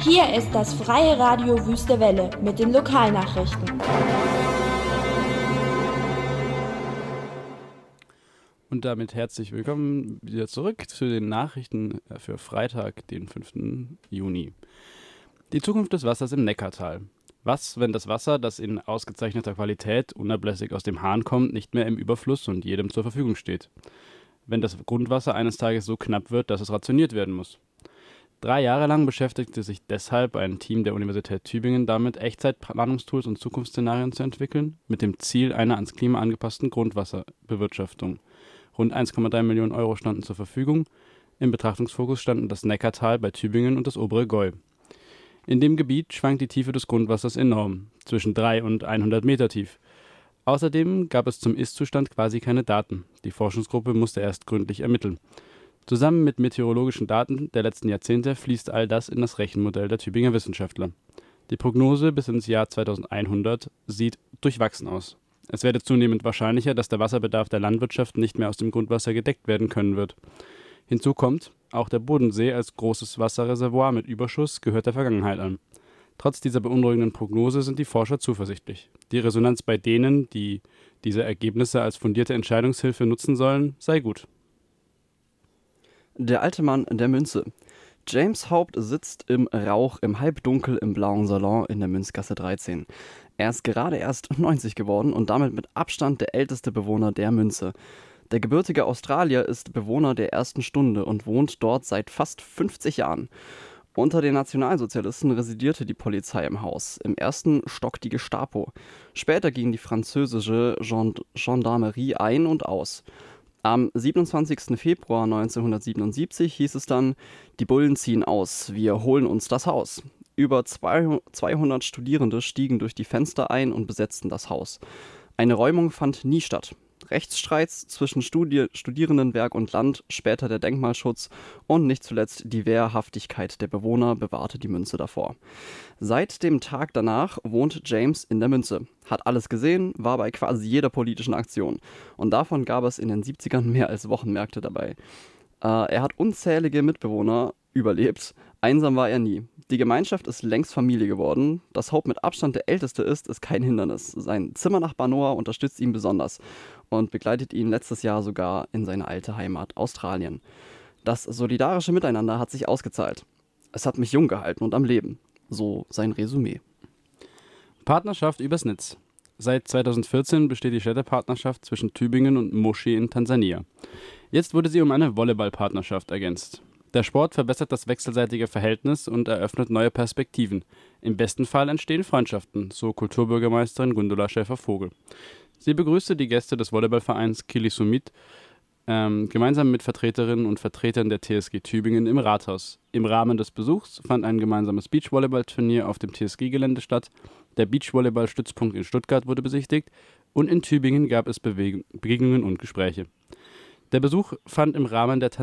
Hier ist das Freie Radio Wüste Welle mit den Lokalnachrichten. Und damit herzlich willkommen wieder zurück zu den Nachrichten für Freitag, den 5. Juni. Die Zukunft des Wassers im Neckartal. Was, wenn das Wasser, das in ausgezeichneter Qualität unablässig aus dem Hahn kommt, nicht mehr im Überfluss und jedem zur Verfügung steht? Wenn das Grundwasser eines Tages so knapp wird, dass es rationiert werden muss? 3 Jahre lang beschäftigte sich deshalb ein Team der Universität Tübingen damit, Echtzeitplanungstools und Zukunftsszenarien zu entwickeln, mit dem Ziel einer ans Klima angepassten Grundwasserbewirtschaftung. Rund 1,3 Millionen Euro standen zur Verfügung. Im Betrachtungsfokus standen das Neckartal bei Tübingen und das obere Gäu. In dem Gebiet schwankt die Tiefe des Grundwassers enorm, zwischen 3 und 100 Meter tief. Außerdem gab es zum Ist-Zustand quasi keine Daten. Die Forschungsgruppe musste erst gründlich ermitteln. Zusammen mit meteorologischen Daten der letzten Jahrzehnte fließt all das in das Rechenmodell der Tübinger Wissenschaftler. Die Prognose bis ins Jahr 2100 sieht durchwachsen aus. Es werde zunehmend wahrscheinlicher, dass der Wasserbedarf der Landwirtschaft nicht mehr aus dem Grundwasser gedeckt werden können wird. Hinzu kommt, auch der Bodensee als großes Wasserreservoir mit Überschuss gehört der Vergangenheit an. Trotz dieser beunruhigenden Prognose sind die Forscher zuversichtlich. Die Resonanz bei denen, die diese Ergebnisse als fundierte Entscheidungshilfe nutzen sollen, sei gut. Der alte Mann der Münze. James Haupt sitzt im Rauch im Halbdunkel im blauen Salon in der Münzgasse 13. Er ist gerade erst 90 geworden und damit mit Abstand der älteste Bewohner der Münze. Der gebürtige Australier ist Bewohner der ersten Stunde und wohnt dort seit fast 50 Jahren. Unter den Nationalsozialisten residierte die Polizei im Haus, im ersten Stock die Gestapo. Später ging die französische Gendarmerie ein und aus. Am 27. Februar 1977 hieß es dann, die Bullen ziehen aus, wir holen uns das Haus. Über 200 Studierende stiegen durch die Fenster ein und besetzten das Haus. Eine Räumung fand nie statt. Rechtsstreits zwischen Studierendenwerk und Land, später der Denkmalschutz und nicht zuletzt die Wehrhaftigkeit der Bewohner bewahrte die Münze davor. Seit dem Tag danach wohnt James in der Münze, hat alles gesehen, war bei quasi jeder politischen Aktion. Und davon gab es in den 70ern mehr als Wochenmärkte dabei. Er hat unzählige Mitbewohner überlebt, einsam war er nie. Die Gemeinschaft ist längst Familie geworden. Dass Hope mit Abstand der Älteste ist kein Hindernis. Sein Zimmernachbar Noah unterstützt ihn besonders und begleitet ihn letztes Jahr sogar in seine alte Heimat Australien. Das solidarische Miteinander hat sich ausgezahlt. Es hat mich jung gehalten und am Leben. So sein Resümee. Partnerschaft übers Netz. Seit 2014 besteht die Städtepartnerschaft zwischen Tübingen und Moshi in Tansania. Jetzt wurde sie um eine Volleyballpartnerschaft ergänzt. Der Sport verbessert das wechselseitige Verhältnis und eröffnet neue Perspektiven. Im besten Fall entstehen Freundschaften, so Kulturbürgermeisterin Gundula Schäfer-Vogel. Sie begrüßte die Gäste des Volleyballvereins Kili Summit gemeinsam mit Vertreterinnen und Vertretern der TSG Tübingen im Rathaus. Im Rahmen des Besuchs fand ein gemeinsames Beachvolleyballturnier auf dem TSG-Gelände statt. Der Beachvolleyball-Stützpunkt in Stuttgart wurde besichtigt und in Tübingen gab es Begegnungen und Gespräche. Der Besuch fand im Rahmen der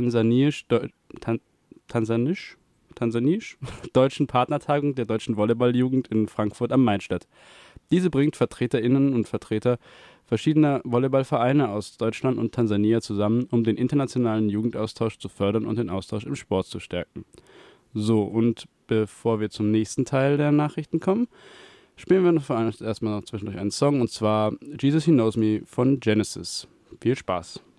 tansanisch-deutschen Partnertagung der Deutschen Volleyballjugend in Frankfurt am Main statt. Diese bringt VertreterInnen und Vertreter verschiedener Volleyballvereine aus Deutschland und Tansania zusammen, um den internationalen Jugendaustausch zu fördern und den Austausch im Sport zu stärken. So, und bevor wir zum nächsten Teil der Nachrichten kommen, spielen wir erstmal noch zwischendurch einen Song, und zwar Jesus He Knows Me von Genesis. Viel Spaß!